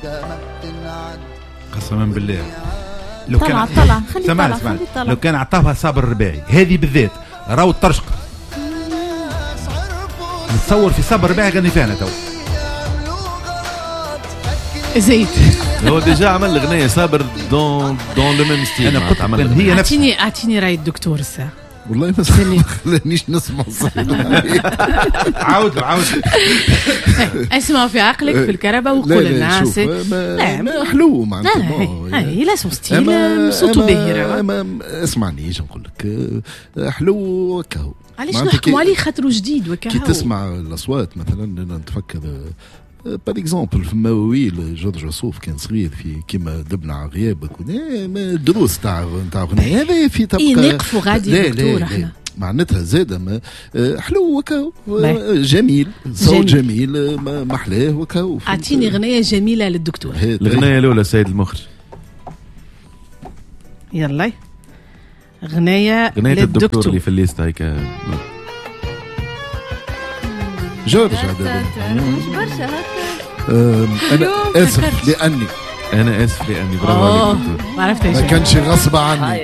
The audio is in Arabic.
قسما بالله لو طلع خلي طلع لو كان عطاها صابر الرباعي هذه بالذات راهو الطرشق نتصور في صابر الرباعي غني فيها تو زيت. هو ديجا عمل الغنية صابر دون لو ميم ستيل. انا قلت هي اعطيني راي الدكتور الساعه والله ما خلانيش نسمع عاود اسمع في عقلك في الكهرباء وقول للناس لا حلو معناتها هي لا سون ستيل صوته باهر. اسمعني ايش نقول لك حلو وكاو. علاش نحكموا عليه خاطره جديد وكاو؟ كي تسمع الاصوات مثلا نتفكر بار اكزومبل في مواويل جورج وسوف كان صغير في كيما دبنا على غيابك دروس تاع غنية هذا في تبقى نقفوا غادي دكتور احنا معناتها زاده حلو وكاو جميل صوت جميل محلاه وكاو. اعطيني غنية جميلة للدكتور. الغنية الأولى سيد المخرج. يلا غنية الدكتور اللي في الليست هيك جورج هذا برشا هكا. انا اسف لاني برافو عليك. ما عرفتش ما كانش غصب عني.